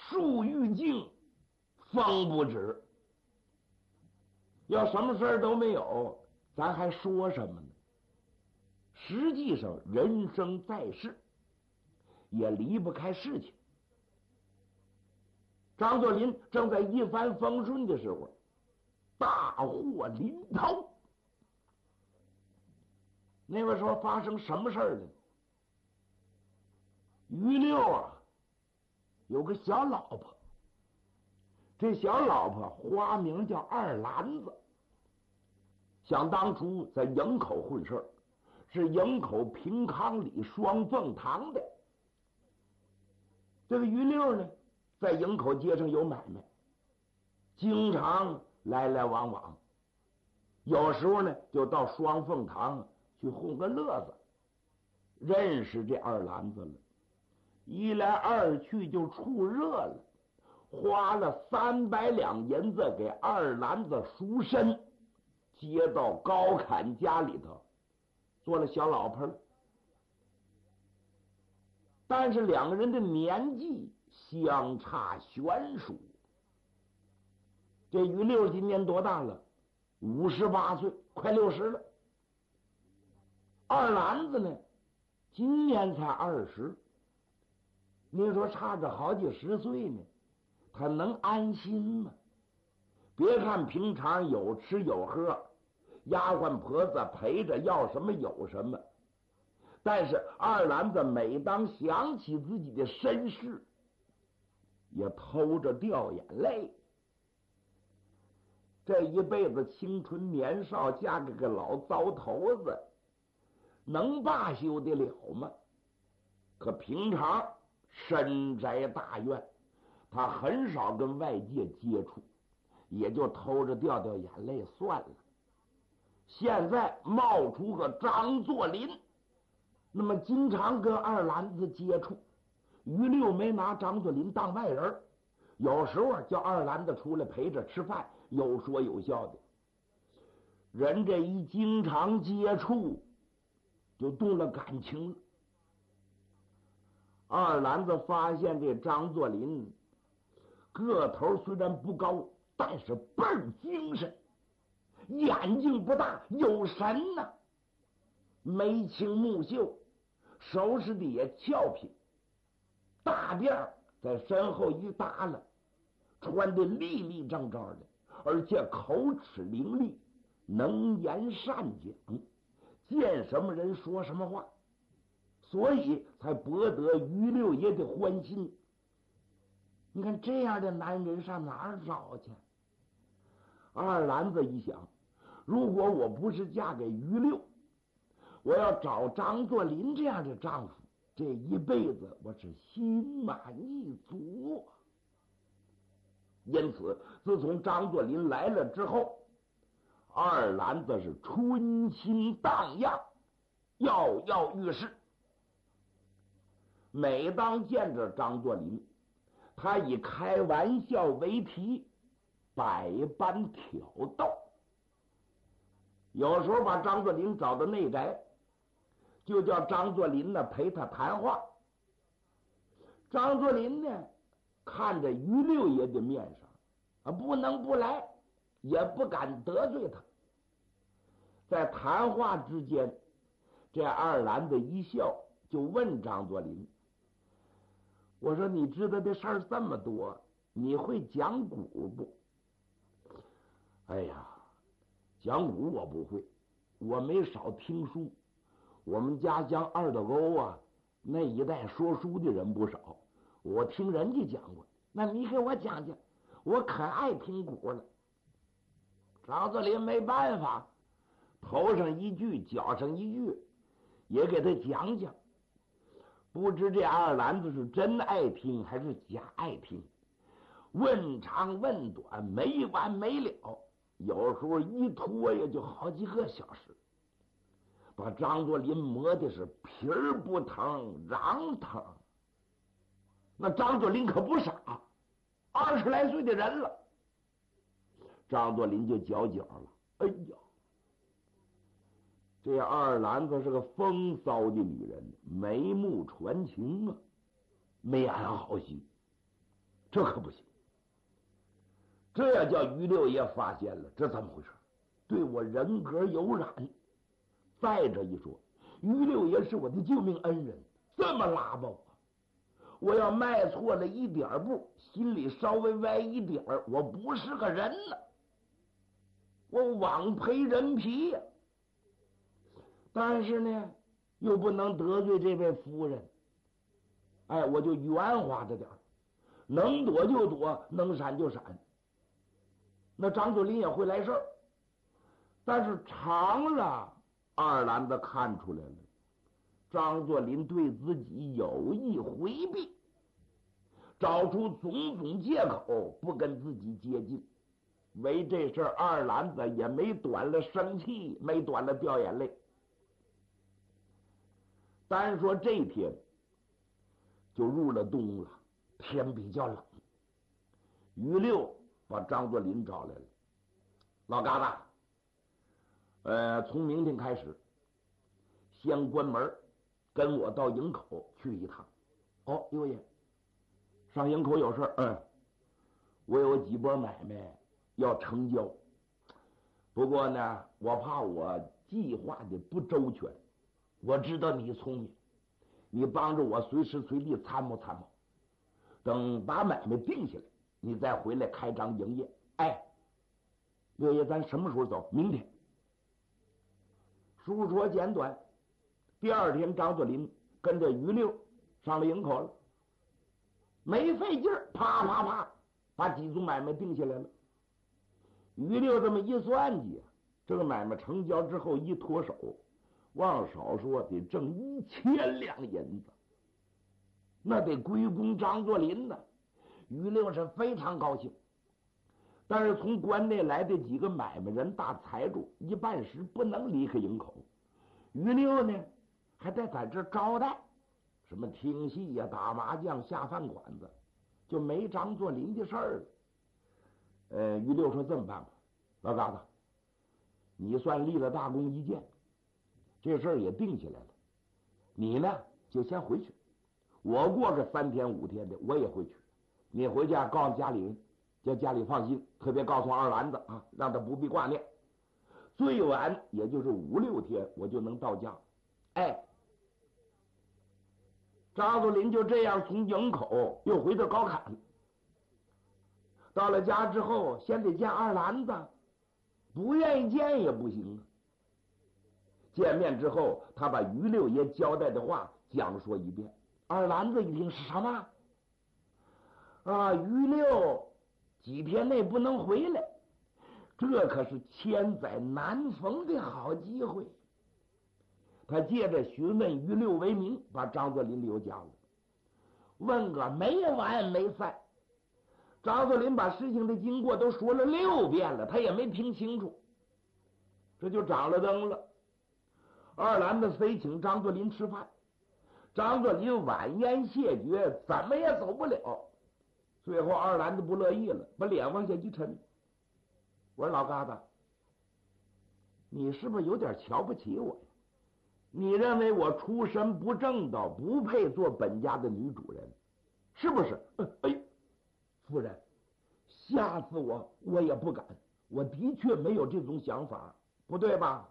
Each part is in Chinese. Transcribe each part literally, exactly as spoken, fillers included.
树欲静风不止。要什么事儿都没有，咱还说什么呢？实际上人生在世也离不开事情。张作霖正在一帆风顺的时候，大祸临头。那个时候发生什么事儿呢？于六啊有个小老婆，这小老婆花名叫二篮子，想当初在营口混事儿，是营口平康里双凤堂的。这个于六呢，在营口街上有买卖，经常来来往往，有时候呢就到双凤堂去混个乐子，认识这二篮子了。一来二去就处热了，花了三百两银子给二篮子赎身，接到高侃家里头做了小老婆了。但是两个人的年纪相差悬殊。这于六今年多大了？五十八岁，快六十了。二篮子呢，今年才二十。你说差着好几十岁呢，他能安心吗？别看平常有吃有喝，丫鬟婆子陪着，要什么有什么，但是二篮子每当想起自己的身世，也偷着掉眼泪。这一辈子青春年少，嫁给个老糟头子，能罢休得了吗？可平常深宅大院，他很少跟外界接触，也就偷着掉掉眼泪算了。现在冒出个张作霖，那么经常跟二篮子接触。于六没拿张作霖当外人，有时候叫二篮子出来陪着吃饭，有说有笑的。人这一经常接触，就动了感情了。二篮子发现这张作霖个头虽然不高，但是倍儿精神，眼睛不大，有神呐、啊，眉清目秀，收拾的也俏皮，大辫在身后一耷拉，穿的立立正正的，而且口齿伶俐，能言善讲，见什么人说什么话，所以才博得于六爷的欢心。你看这样的男人上哪儿找去？二篮子一想，如果我不是嫁给于六，我要找张作霖这样的丈夫，这一辈子我是心满意足。因此自从张作霖来了之后，二篮子是春心荡漾，跃跃欲试。每当见着张作霖，他以开玩笑为题，百般挑逗。有时候把张作霖找到内宅，就叫张作霖呢陪他谈话。张作霖呢看着于六爷的面上啊，不能不来，也不敢得罪他。在谈话之间，这二篮子一笑，就问张作霖，我说你知道的事儿这么多，你会讲古不？哎呀，讲古我不会，我没少听书，我们家乡二道沟啊那一带说书的人不少，我听人家讲过。那你给我讲讲，我可爱听古了。张作霖没办法，头上一句脚上一句，也给他讲讲。不知这二篮子是真爱听还是假爱听，问长问短，没完没了，有时候一拖也就好几个小时，把张作霖磨的是皮儿不疼瓤疼。那张作霖可不傻，二十来岁的人了，张作霖就嚼脚了。哎呀，这二篮子是个风骚的女人，眉目传情啊，没安好心。 这可不行。这要叫于六爷发现了，这怎么回事？对我人格有染。再者一说，于六爷是我的救命恩人，这么拉吧我，我要迈错了一点步，心里稍微歪一点，我不是个人了，我枉赔人皮呀、啊！但是呢，又不能得罪这位夫人，哎，我就圆滑着点，能躲就躲，能闪就闪。那张作霖也会来事儿，但是长了，二篮子看出来了，张作霖对自己有意回避，找出种种借口不跟自己接近。为这事儿，二篮子也没短了生气，没短了掉眼泪。单说这天就入了冬了，天比较冷。于六把张作霖找来了，老疙瘩，呃，从明天开始，先关门，跟我到营口去一趟。哦，六爷，上营口有事儿？嗯，我有几波买卖要成交，不过呢，我怕我计划的不周全。我知道你聪明，你帮着我随时随地参谋参谋，等把买卖定下来，你再回来开张营业。哎，六爷，咱什么时候走？明天。书说简短，第二天张作霖跟着于六上了营口了，没费劲儿，啪啪啪把几组买卖定下来了。于六这么一算计，这个买卖成交之后一脱手，往少说得挣一千两银子，那得归功张作霖呢。于六是非常高兴，但是从关内来的几个买卖人、大财主，一半时不能离开营口。于六呢，还得在这招待，什么听戏呀、打麻将、下饭馆子，就没张作霖的事儿了。呃，于六说这么办吧，老疙瘩，你算立了大功一件，这事儿也定下来了，你呢就先回去，我过个三天五天的我也回去。你回家告诉家里人，叫家里放心，特别告诉二篮子啊，让他不必挂念。最晚也就是五六天，我就能到家。哎，张作霖就这样从营口又回到高坎，到了家之后，先得见二篮子，不愿意见也不行啊。见面之后，他把于六爷交代的话讲说一遍。二篮子一听是什么？啊，于六几天内不能回来，这可是千载难逢的好机会。他借着询问于六为名，把张作霖留家了，问个没完没散。张作霖把事情的经过都说了六遍了，他也没听清楚，这就长了灯了。二篮子非请张作霖吃饭，张作霖婉言谢绝，怎么也走不了。最后二篮子不乐意了，把脸往下一沉，我说老疙瘩，你是不是有点瞧不起我呀？你认为我出身不正道，不配做本家的女主人，是不是？呃、哎，夫人，吓死我我也不敢，我的确没有这种想法，不对吧？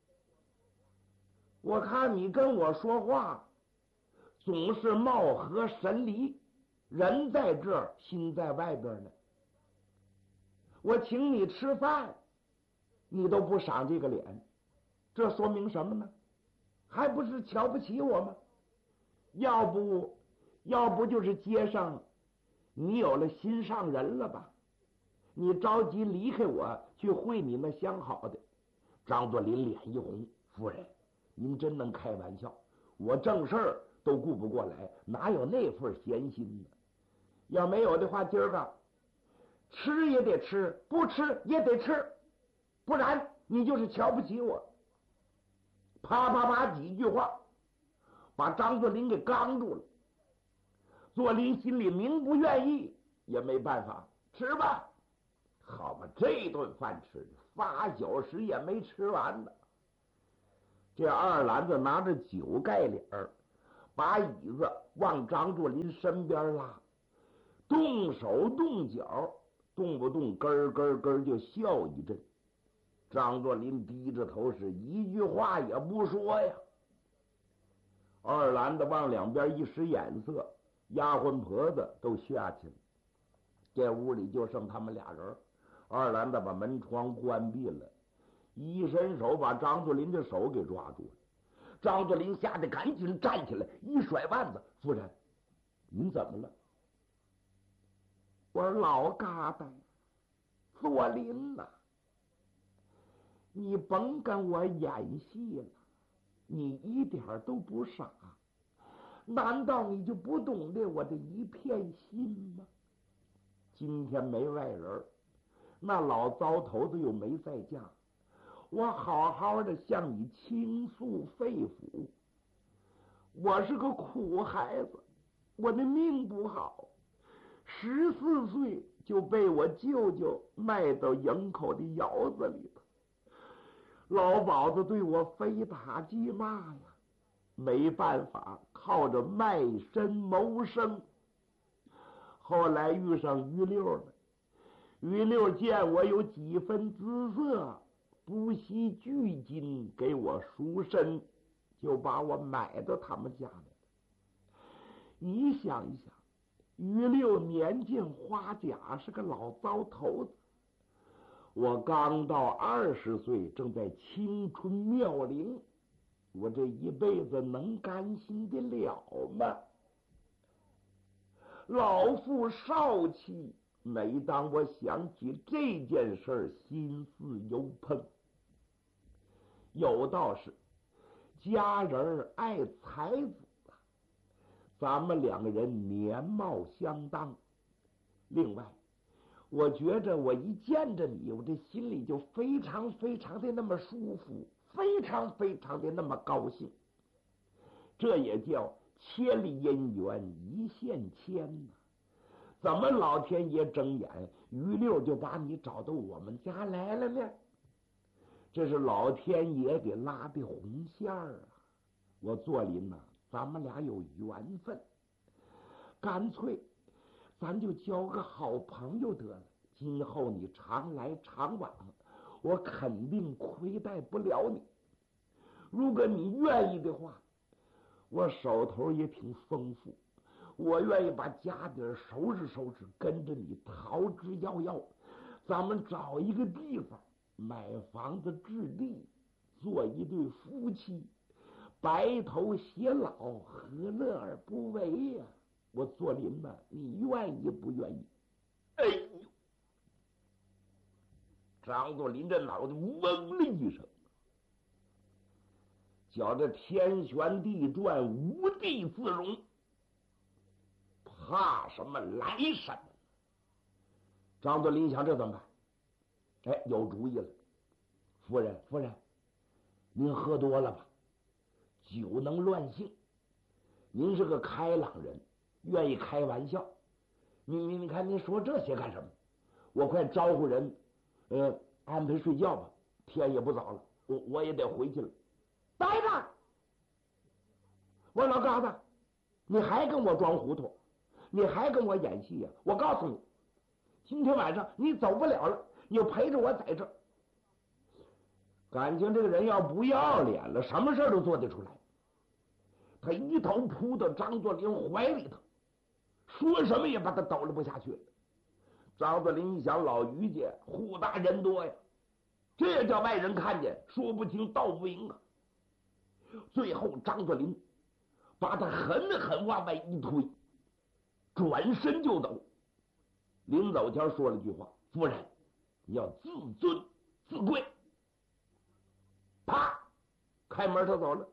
我看你跟我说话总是貌合神离，人在这儿心在外边呢。我请你吃饭你都不赏这个脸，这说明什么呢？还不是瞧不起我吗？要不要不就是街上你有了心上人了吧？你着急离开我去会你那相好的。张作霖脸一红，夫人您真能开玩笑，我正事儿都顾不过来，哪有那份闲心呢？要没有的话，今儿个吃也得吃，不吃也得吃，不然你就是瞧不起我。啪啪啪几句话把张作霖给刚住了。作霖心里明不愿意，也没办法，吃吧。好吧，这顿饭吃的八小时也没吃完呢。这二篮子拿着酒盖脸儿，把椅子往张作霖身边拉， 动手动脚，动不动咯儿咯儿咯儿就笑一阵。张作霖低着头，是一句话也不说呀。二兰子往两边一使眼色，丫鬟婆子都下去了，这屋里就剩他们俩人。二兰子把门窗关闭了，一伸手把张作霖的手给抓住了。张作霖吓得赶紧站起来，一甩腕子：“夫人，您怎么了？”我说：“老疙瘩，作霖呐，你甭跟我演戏了，你一点都不傻，难道你就不懂得我的一片心吗？今天没外人，那老糟头子又没在家，我好好的向你倾诉肺腑。我是个苦孩子，我的命不好，十四岁就被我舅舅卖到营口的窑子里头。老鸨子对我非打即骂呀，没办法，靠着卖身谋生。后来遇上于六了，于六见我有几分姿色，不惜巨金给我赎身，就把我买到他们家来了。你想一想，于六年近花甲，是个老糟头子。我刚到二十岁，正在青春妙龄，我这一辈子能甘心的了吗？老妇少妻，每当我想起这件事儿，心似油喷。有道是家人爱才子，咱们两个人年貌相当。另外我觉着我一见着你，我这心里就非常非常的那么舒服，非常非常的那么高兴。这也叫千里姻缘一线牵呐！怎么老天爷睁眼，于六就把你找到我们家来了呢？这是老天爷给拉的红线儿啊！我作霖呐，咱们俩有缘分，干脆咱就交个好朋友得了。今后你常来常往，我肯定亏待不了你。如果你愿意的话，我手头也挺丰富，我愿意把家底儿收拾收拾，跟着你逃之夭夭。咱们找一个地方买房子置地，做一对夫妻，白头偕老，何乐而不为呀？我作霖呐，你愿意不愿意？哎呦！张作霖这脑袋嗡的一声，觉着天旋地转，无地自容，怕什么来什么。张作霖想，这怎么办？哎，有主意了。夫人，夫人，您喝多了吧？酒能乱性，您是个开朗人，愿意开玩笑。你你你看，您说这些干什么？我快招呼人，呃，安排睡觉吧。天也不早了，我我也得回去了。呆着！我老疙瘩，你还跟我装糊涂，你还跟我演戏呀、啊？我告诉你，今天晚上你走不了了，你就陪着我在这儿。感情这个人要不要脸了，什么事都做得出来。他一头扑到张作霖怀里头，说什么也把他抖了不下去了。张作霖一想，老于家户大人多呀，这叫外人看见，说不清道不明啊。最后张作霖把他狠狠往外一推，转身就走。临走前说了句话：“夫人，你要自尊自贵。”啪，开门他走了。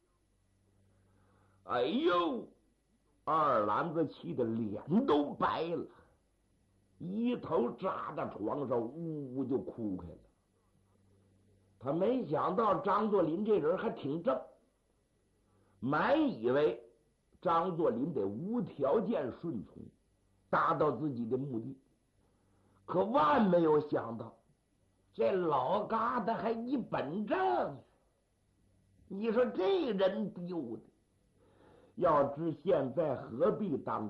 哎呦，二兰子气得脸都白了，一头扎在床上，呜呜就哭开了。他没想到张作霖这人还挺正，满以为张作霖得无条件顺从，达到自己的目的，可万没有想到，这老疙瘩还一本正。你说这人丢的，要知现在何必当